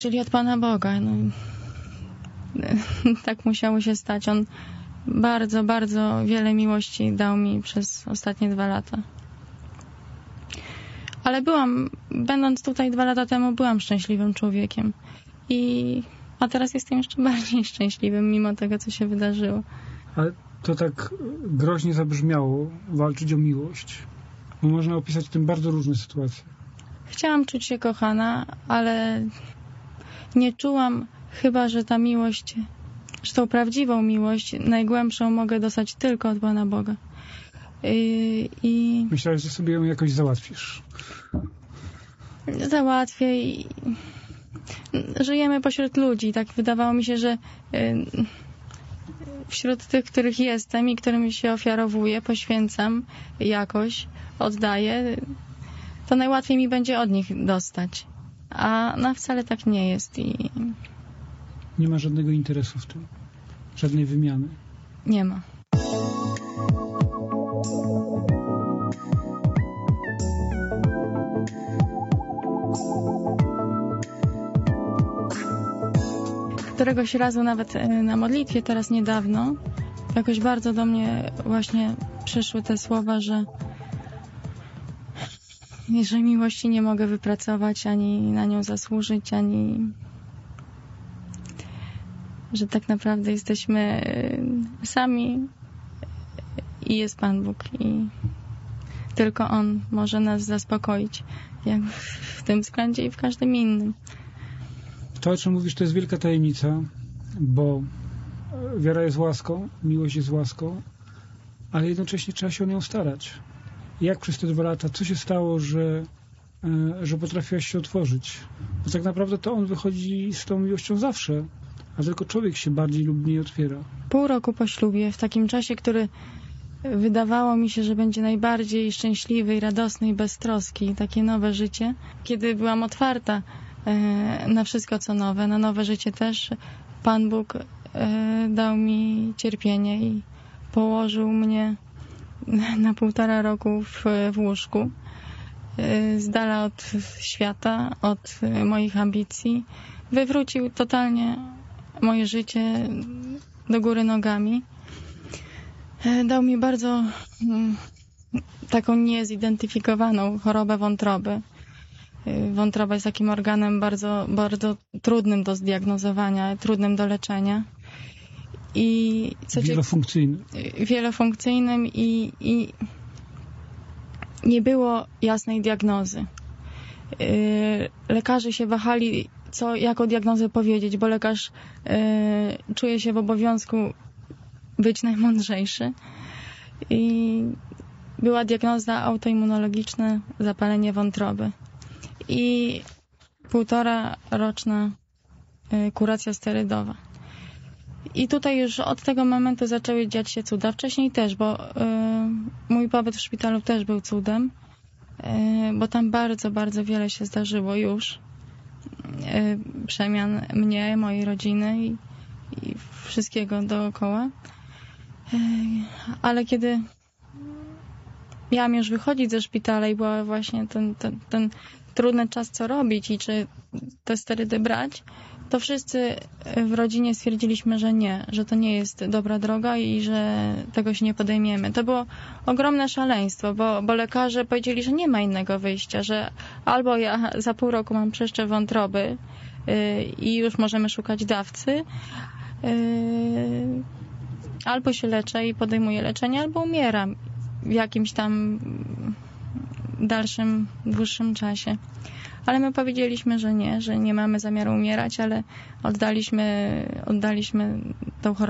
Czyli od Pana Boga. No, tak musiało się stać. On bardzo, bardzo wiele miłości dał mi przez ostatnie 2 lata. Ale będąc tutaj 2 lata temu, byłam szczęśliwym człowiekiem. A teraz jestem jeszcze bardziej szczęśliwym, mimo tego, co się wydarzyło. Ale to tak groźnie zabrzmiało, walczyć o miłość. Bo można opisać tym bardzo różne sytuacje. Chciałam czuć się kochana, ale nie czułam chyba, że ta miłość, że tą prawdziwą miłość, najgłębszą mogę dostać tylko od Pana Boga. Myślałeś, że sobie ją jakoś załatwisz? Załatwię i żyjemy pośród ludzi. Tak wydawało mi się, że wśród tych, których jestem i którym się ofiarowuję, poświęcam jakoś, oddaję, to najłatwiej mi będzie od nich dostać. A wcale tak nie jest. Nie ma żadnego interesu w tym? Żadnej wymiany? Nie ma. Któregoś razu nawet na modlitwie, teraz niedawno, jakoś bardzo do mnie właśnie przyszły te słowa, że miłości nie mogę wypracować, ani na nią zasłużyć, ani że tak naprawdę jesteśmy sami i jest Pan Bóg i tylko On może nas zaspokoić, jak w tym względzie i w każdym innym. To, o czym mówisz, to jest wielka tajemnica, bo wiara jest łaską, miłość jest łaską, ale jednocześnie trzeba się o nią starać. Jak przez te 2 lata, co się stało, że potrafiłaś się otworzyć? Bo tak naprawdę to on wychodzi z tą miłością zawsze, a tylko człowiek się bardziej lub mniej otwiera. Pół roku po ślubie, w takim czasie, który wydawało mi się, że będzie najbardziej szczęśliwy i radosny i beztroski, takie nowe życie, kiedy byłam otwarta na wszystko, co nowe, na nowe życie też, Pan Bóg dał mi cierpienie i położył mnie na 1,5 roku w łóżku, z dala od świata, od moich ambicji. Wywrócił totalnie moje życie do góry nogami. Dał mi bardzo taką niezidentyfikowaną chorobę wątroby. Wątroba jest takim organem bardzo, bardzo trudnym do zdiagnozowania, trudnym do leczenia. Wielofunkcyjnym. Wielofunkcyjnym i nie było jasnej diagnozy. Lekarze się wahali, jaką diagnozę powiedzieć, bo lekarz czuje się w obowiązku być najmądrzejszy. I była diagnoza autoimmunologiczne zapalenie wątroby. I 1,5-roczna kuracja sterydowa. I tutaj już od tego momentu zaczęły dziać się cuda. Wcześniej też, bo mój pobyt w szpitalu też był cudem, bo tam bardzo, bardzo wiele się zdarzyło już. Przemian mnie, mojej rodziny i wszystkiego dookoła. Ale kiedy miałam już wychodzić ze szpitala i była właśnie ten trudny czas, co robić i czy te sterydy brać, to wszyscy w rodzinie stwierdziliśmy, że nie, że to nie jest dobra droga i że tego się nie podejmiemy. To było ogromne szaleństwo, bo lekarze powiedzieli, że nie ma innego wyjścia, że albo ja za pół roku mam przeszczep wątroby i już możemy szukać dawcy, albo się leczę i podejmuję leczenie, albo umieram w jakimś tam dalszym, dłuższym czasie. Ale my powiedzieliśmy, że nie mamy zamiaru umierać, ale oddaliśmy tą chorobę